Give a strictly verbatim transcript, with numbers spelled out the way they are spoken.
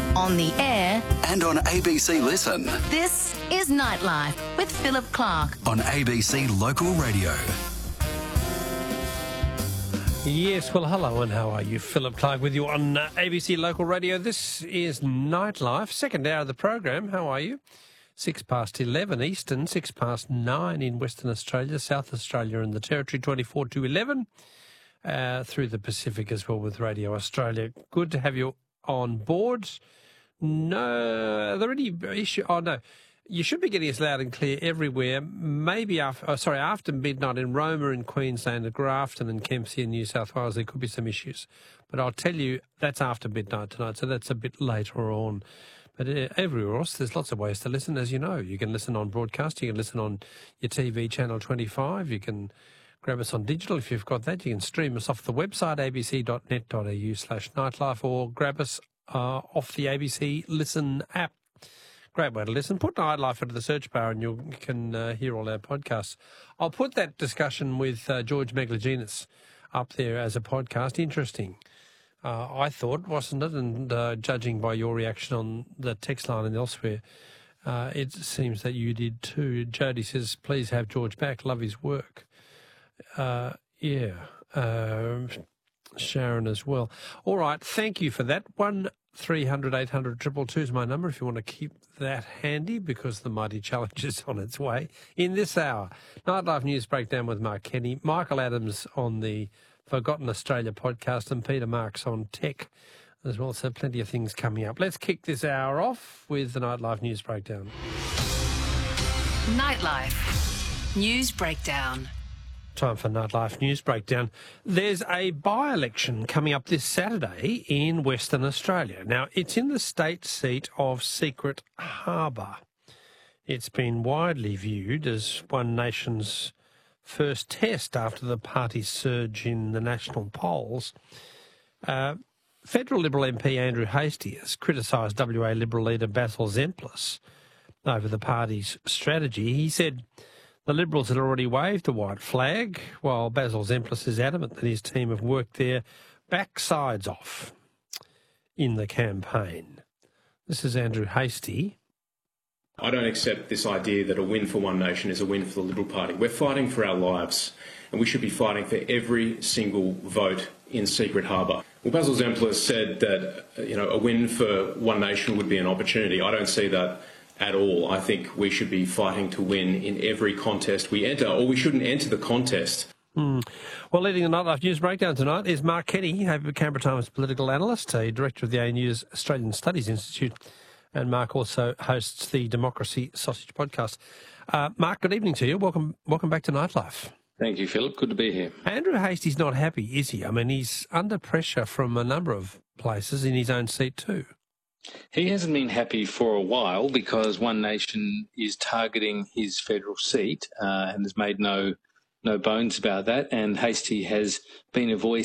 on the air and on A B C Listen. This is Nightlife with Philip Clark on A B C Local Radio. Yes, well, hello and how are you? Philip Clark with you on uh, A B C Local Radio. This is Nightlife, second hour of the program. How are you? Six past eleven Eastern, six past nine in Western Australia, South Australia and the Territory, twenty-four to eleven uh, through the Pacific as well with Radio Australia. Good to have you on board. No, are there any issue? Oh, no. You should be getting us loud and clear everywhere. Maybe after, oh, sorry, after midnight in Roma in Queensland, and Grafton and Kempsey in New South Wales, there could be some issues. But I'll tell you, that's after midnight tonight, so that's a bit later on. But uh, everywhere else, there's lots of ways to listen, as you know. You can listen on broadcast, you can listen on your T V channel twenty-five, you can grab us on digital if you've got that. You can stream us off the website, abc.net.au slash nightlife, or grab us uh, off the A B C Listen app. Great way to listen. Put Nightlife into the search bar and you can uh, hear all our podcasts. I'll put that discussion with uh, George Megalogenis up there as a podcast. Interesting, uh, I thought, wasn't it? And uh, judging by your reaction on the text line and elsewhere, uh, it seems that you did too. Jody says, please have George back. Love his work. Uh, yeah. Uh, Sharon as well. All right. Thank you for that. One three hundred eight hundred two two two is my number if you want to keep that handy, because the mighty challenge is on its way in this hour. Nightlife News Breakdown with Mark Kenny, Michael Adams on the Forgotten Australia podcast, and Peter Marks on tech as well. So plenty of things coming up. Let's kick this hour off with the Nightlife News Breakdown. Nightlife News Breakdown. Time for Nightlife News Breakdown. There's a by-election coming up this Saturday in Western Australia. Now, it's in the state seat of Secret Harbour. It's been widely viewed as One Nation's first test after the party's surge in the national polls. Uh, Federal Liberal M P Andrew Hastie has criticised W A Liberal leader Basil Zemplis over the party's strategy. He said the Liberals had already waved the white flag, while Basil Zemplis is adamant that his team have worked their backsides off in the campaign. This is Andrew Hastie. I don't accept this idea that a win for One Nation is a win for the Liberal Party. We're fighting for our lives, and we should be fighting for every single vote in Secret Harbour. Well, Basil Zemplis said that, you know, a win for One Nation would be an opportunity. I don't see that at all. I think we should be fighting to win in every contest we enter, or we shouldn't enter the contest. Mm. Well, leading the Nightlife News Breakdown tonight is Mark Kenny, Canberra Times political analyst, a director of the A N U's Australian Studies Institute, and Mark also hosts the Democracy Sausage podcast. Uh, Mark, good evening to you. Welcome, welcome back to Nightlife. Thank you, Philip. Good to be here. Andrew Hastie's not happy, is he? I mean, he's under pressure from a number of places in his own seat too. He hasn't been happy for a while because One Nation is targeting his federal seat uh, and has made no no bones about that. And Hastie has been a voice